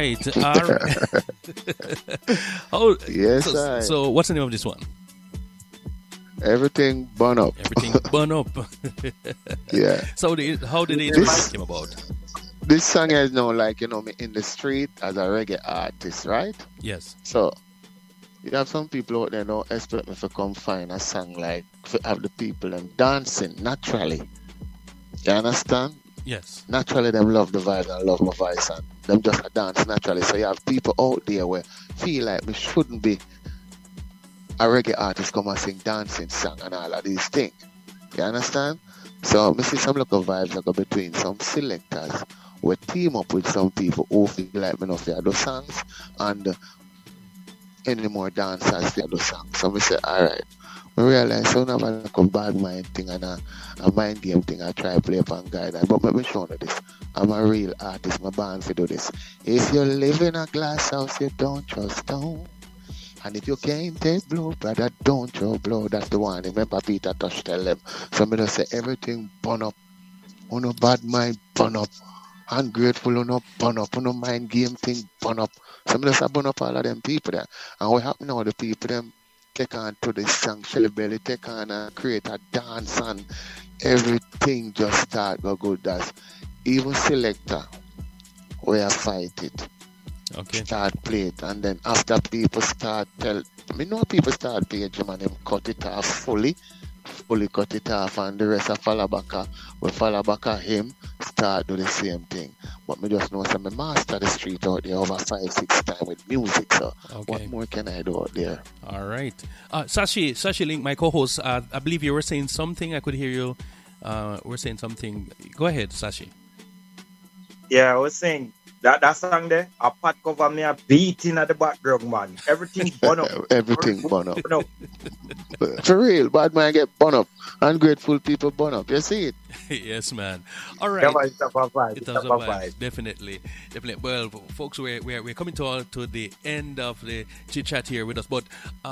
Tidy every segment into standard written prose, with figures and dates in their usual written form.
right. All right. Oh, Yes, so what's the name of this one? everything burn up. Everything burn up. Yeah. So how did it This came about? this song is now like me in the street as a reggae artist, right? Yes. So you have some people out there don't expect me to come find a song like to have the people them dancing naturally. You understand? Yes. Naturally them love the vibe and love my voice and them just a dance naturally. So you have people out there where feel like we shouldn't be a reggae artist come and sing dancing song and all of these things. You understand? So I see some local vibes that go between some selectors we team up with some people who feel like me not for those songs and any more dancers for those songs. So I say, alright. I realize so now like a bad mind thing and a mind game thing I try to play upon guidelines. But let me show you this. I'm a real artist, my band to do this. If you live in a glass house, you don't trust stone. And if you can't take blow, brother, don't throw blow. That's the one. Remember Peter Tosh tell them. Somebody just say everything burn up. On a bad mind, burn up. Ungrateful, on a burn up. On a mind game thing, burn up. Somebody just burn up all of them people there. And what happen now, the people them take on to this song, Shelly Belly, take on and create a dance and everything just start go good. That's even selector where I fight it. Okay. Start play it and then after people start people start paging and them cut it off fully cut it off and the rest of follow back at him start do the same thing. But me just know some master the street out there over 5-6 times with music, so what more can I do out there? All right. Sashi Link, my co-host, I believe you were saying something. I could hear you were saying something. Go ahead, Sashi. Yeah, I was saying that song there, a pot cover me a beating at the background, man. Everything burn up. Everything burn up. For real, bad man get burn up. Ungrateful people burn up. You see it? Yes, man. All right. Yeah, it's a vibe. It's a vibe. Definitely. Well, folks, we're coming to the end of the chit chat here with us, but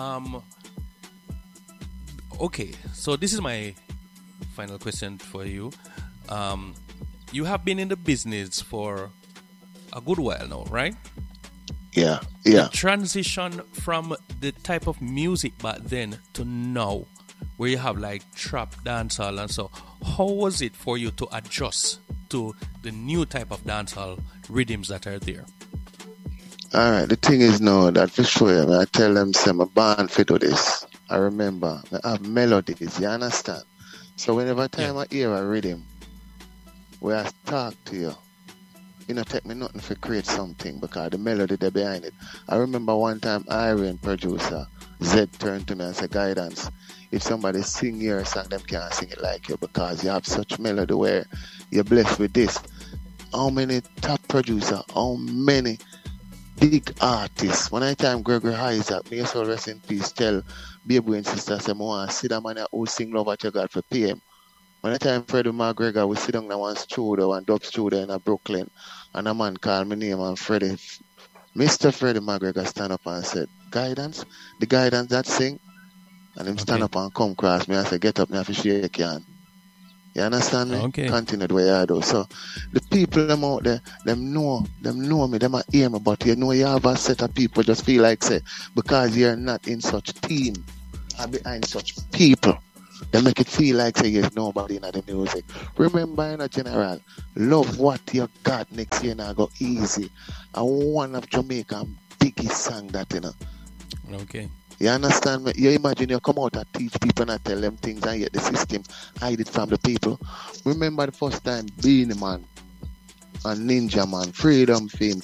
okay. So this is my final question for you. You have been in the business for a good while now, right? Yeah. The transition from the type of music back then to now, where you have like trap, dancehall, and so, how was it for you to adjust to the new type of dancehall rhythms that are there? All right. The thing is now that for sure, I tell them, say, my band fit do this. I remember, I have melodies. You understand? So whenever time I hear a rhythm, where I talk to you, it don't take me nothing to create something because the melody there behind it. I remember one time Irene producer Zed turned to me and said, Guidance, if somebody sing your song, them can't sing it like you because you have such melody where you're blessed with this. How many top producer, how many big artists? When I time Gregory Isaac, me also rest in peace, tell Baby and sister, say, I want to see that man who sing Love What You Got for PM. When I time Freddie McGregor, we sit down in one studio, one dub studio in Brooklyn, and a man called my name and Freddie. Mr. Freddie McGregor stand up and said, Guidance, the Guidance that sing, and him stand up and come across me and say, get up, me have to shake your hand. You understand me? Okay. Continue the way I do. So the people them out there, them know me, them are hear me, but you know you have a set of people just feel like say, because you're not in such team or behind such people. They make it feel like say there's nobody in the music. Remember, in a general, love what you got next year now go easy. And one of Jamaica's biggest song that Okay. You understand me? You imagine you come out and teach people and tell them things and yet the system hide it from the people. Remember the first time Beenie Man and Ninja Man, Freedom Fame,